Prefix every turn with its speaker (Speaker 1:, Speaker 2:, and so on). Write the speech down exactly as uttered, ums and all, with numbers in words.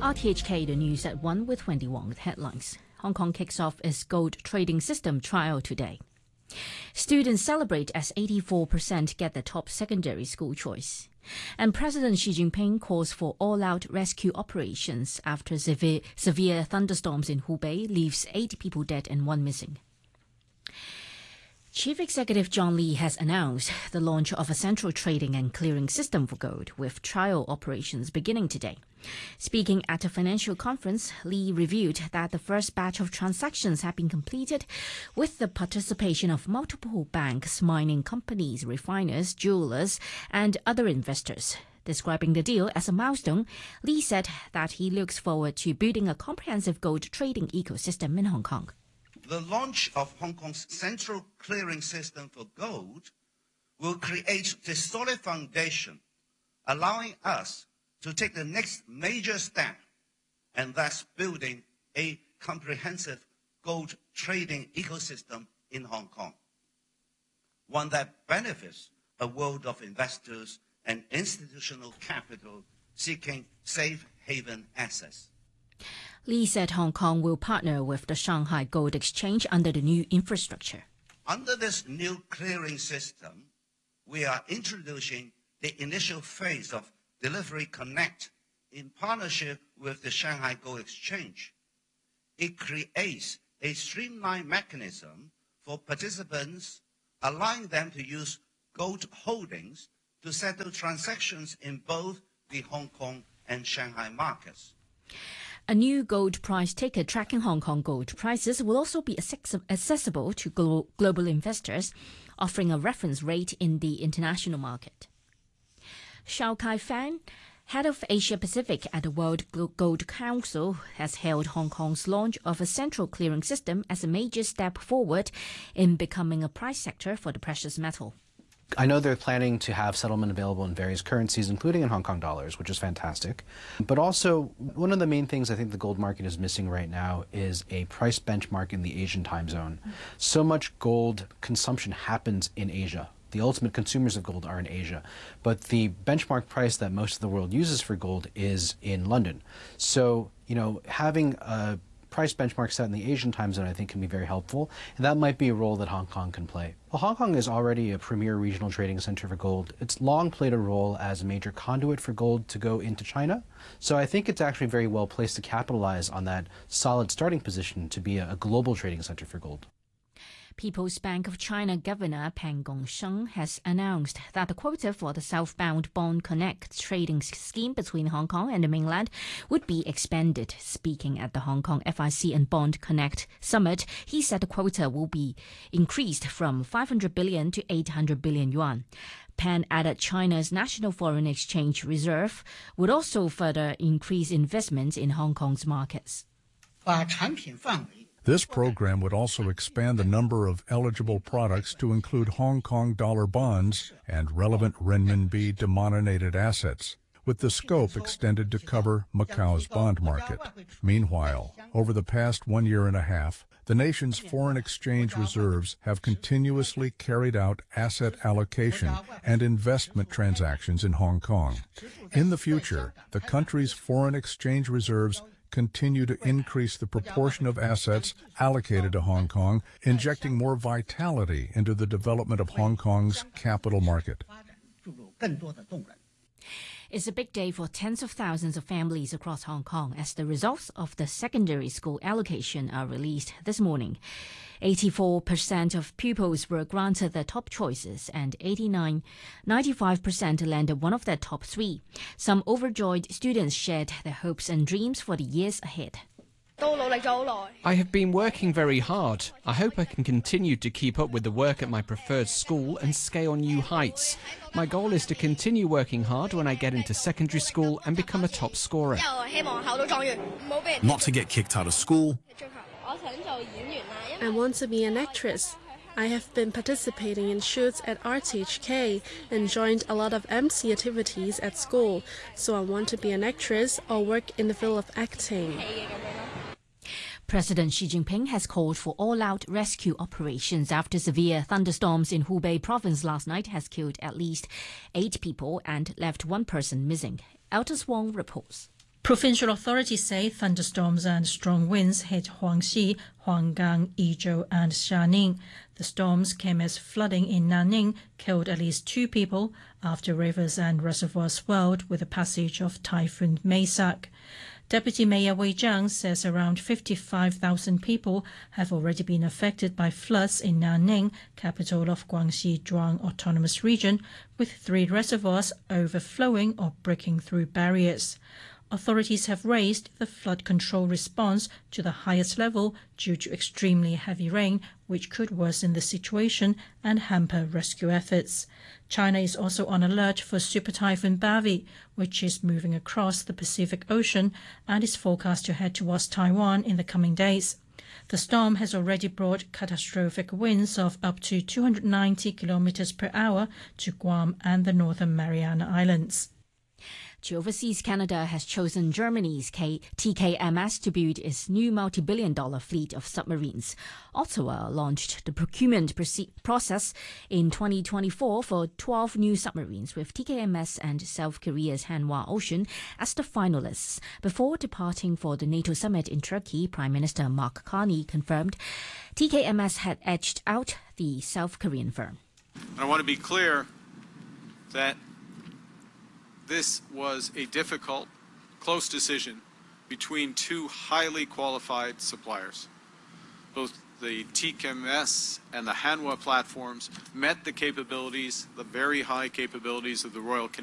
Speaker 1: R T H K, the news at one with Wendy Wong with headlines. Hong Kong kicks off its gold trading system trial today. Students celebrate as eighty-four percent get the top secondary school choice. And President Xi Jinping calls for all-out rescue operations after severe, severe thunderstorms in Hubei leaves eight people dead and one missing. Chief Executive John Lee has announced the launch of a central trading and clearing system for gold, with trial operations beginning today. Speaking at a financial conference, Lee revealed that the first batch of transactions have been completed with the participation of multiple banks, mining companies, refiners, jewelers, and other investors. Describing the deal as a milestone, Lee said that he looks forward to building a comprehensive gold trading ecosystem in Hong Kong.
Speaker 2: The launch of Hong Kong's central clearing system for gold will create the solid foundation, allowing us to take the next major step, and thus building a comprehensive gold trading ecosystem in Hong Kong, one that benefits a world of investors and institutional capital seeking safe haven access.
Speaker 1: Lee said Hong Kong will partner with the Shanghai Gold Exchange under the new infrastructure.
Speaker 2: Under this new clearing system, we are introducing the initial phase of Delivery Connect in partnership with the Shanghai Gold Exchange. It creates a streamlined mechanism for participants, allowing them to use gold holdings to settle transactions in both the Hong Kong and Shanghai markets.
Speaker 1: A new gold price ticker tracking Hong Kong gold prices will also be accessible to glo- global investors, offering a reference rate in the international market. Shao Kai-fan, head of Asia Pacific at the World Gold Council, has hailed Hong Kong's launch of a central clearing system as a major step forward in becoming a price sector for the precious metal.
Speaker 3: I know they're planning to have settlement available in various currencies, including in Hong Kong dollars, which is fantastic. But also, one of the main things I think the gold market is missing right now is a price benchmark in the Asian time zone. So much gold consumption happens in Asia. The ultimate consumers of gold are in Asia. But the benchmark price that most of the world uses for gold is in London. So, you know, having a price benchmark set in the Asian time zone, I think, can be very helpful, and that might be a role that Hong Kong can play. Well, Hong Kong is already a premier regional trading center for gold. It's long played a role as a major conduit for gold to go into China, so I think it's actually very well placed to capitalize on that solid starting position to be a, a global trading center for gold.
Speaker 1: People's Bank of China Governor Peng Gongsheng has announced that the quota for the southbound Bond Connect trading scheme between Hong Kong and the mainland would be expanded. Speaking at the Hong Kong F I C and Bond Connect Summit, he said the quota will be increased from five hundred billion to eight hundred billion yuan. Pan added China's national foreign exchange reserve would also further increase investment in Hong Kong's markets.
Speaker 4: This program would also expand the number of eligible products to include Hong Kong dollar bonds and relevant renminbi denominated assets, with the scope extended to cover Macau's bond market. Meanwhile, over the past one year and a half, the nation's foreign exchange reserves have continuously carried out asset allocation and investment transactions in Hong Kong. In the future, the country's foreign exchange reserves continue to increase the proportion of assets allocated to Hong Kong, injecting more vitality into the development of Hong Kong's capital market.
Speaker 1: It's a big day for tens of thousands of families across Hong Kong as the results of the secondary school allocation are released this morning. eighty-four percent of pupils were granted their top choices and eighty-nine, ninety-five percent landed one of their top three. Some overjoyed students shared their hopes and dreams for the years ahead.
Speaker 5: I have been working very hard. I hope I can continue to keep up with the work at my preferred school and scale new heights. My goal is to continue working hard when I get into secondary school and become a top scorer.
Speaker 6: Not to get kicked out of school.
Speaker 7: I want to be an actress. I have been participating in shoots at R T H K and joined a lot of M C activities at school, so I want to be an actress or work in the field of acting.
Speaker 1: President Xi Jinping has called for all-out rescue operations after severe thunderstorms in Hubei province last night has killed at least eight people and left one person missing. Eltis Wong reports.
Speaker 8: Provincial authorities say thunderstorms and strong winds hit Huangxi, Huanggang, Yizhou and Xianing. The storms came as flooding in Nanning killed at least two people after rivers and reservoirs swelled with the passage of Typhoon Maysak. Deputy Mayor Wei Jiang says around fifty-five thousand people have already been affected by floods in Nanning, capital of Guangxi Zhuang Autonomous Region, with three reservoirs overflowing or breaking through barriers. Authorities have raised the flood control response to the highest level due to extremely heavy rain, which could worsen the situation and hamper rescue efforts. China is also on alert for Super Typhoon Bavi, which is moving across the Pacific Ocean and is forecast to head towards Taiwan in the coming days. The storm has already brought catastrophic winds of up to two hundred ninety kilometers per hour to Guam and the Northern Mariana Islands.
Speaker 1: To overseas, Canada has chosen Germany's K- T K M S to build its new multi-billion dollar fleet of submarines. Ottawa launched the procurement proce- process in twenty twenty-four for twelve new submarines, with T K M S and South Korea's Hanwha Ocean as the finalists. Before departing for the NATO summit in Turkey, Prime Minister Mark Carney confirmed T K M S had edged out the South Korean firm.
Speaker 9: I want to be clear that this was a difficult, close decision between two highly qualified suppliers. Both the T K M S and the Hanwha platforms met the capabilities, the very high capabilities of the Royal Canadian